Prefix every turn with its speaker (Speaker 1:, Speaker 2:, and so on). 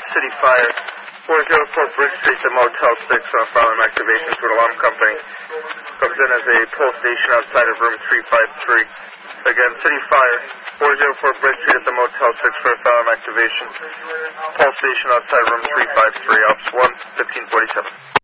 Speaker 1: City Fire, 404 Bridge Street to Motel 6 on filing activation to an alarm company. Comes in as a pole station outside of room 353. Again, City Fire, 404 Bridge Street at the Motel 6 for a filing activation. Pole station outside room 353, Ops 1, 1547.